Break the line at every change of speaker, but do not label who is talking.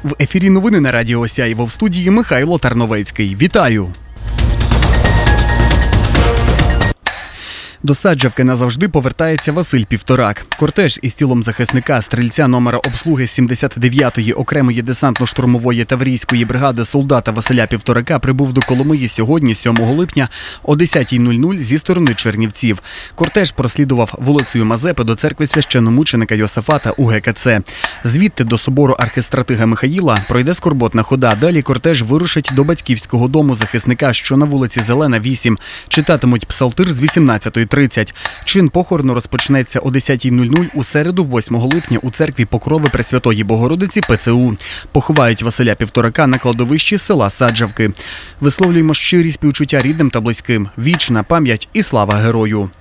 В ефірі новини на Радіо Сяйво, в студії Михайло Тарновецький. Вітаю! До Саджавки назавжди повертається Василь Півторак. Кортеж із тілом захисника, стрільця номера обслуги 79-ї окремої десантно-штурмової таврійської бригади солдата Василя Півторака прибув до Коломиї сьогодні, 7 липня, о 10:00 зі сторони Чернівців. Кортеж прослідував вулицею Мазепи до церкви священномученика Йосафата у ГКЦ. Звідти до собору архистратига Михаїла пройде скорботна хода. Далі кортеж вирушить до батьківського дому захисника, що на вулиці Зелена, 8. Читатимуть псалтир з 18:30. Чин похорону розпочнеться о 10:00 у середу, 8 липня, у церкві Покрови Пресвятої Богородиці ПЦУ. Поховають Василя Півторака на кладовищі села Саджавки. Висловлюємо щирі співчуття рідним та близьким. Вічна пам'ять і слава герою!